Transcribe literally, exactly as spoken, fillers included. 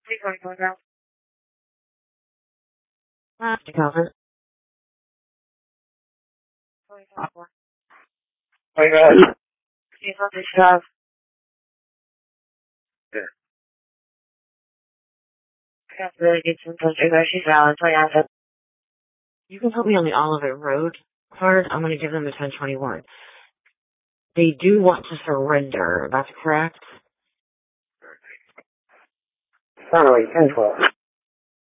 Please go to now. Uh, Calvin. Hey guys. Please let this have. Yeah. That's really good some touch. She's valid. So yeah, but You can put me on the Olivet Road card. I'm going to give them the ten twenty-one. They do want to surrender. That's correct? Sorry, ten twelve.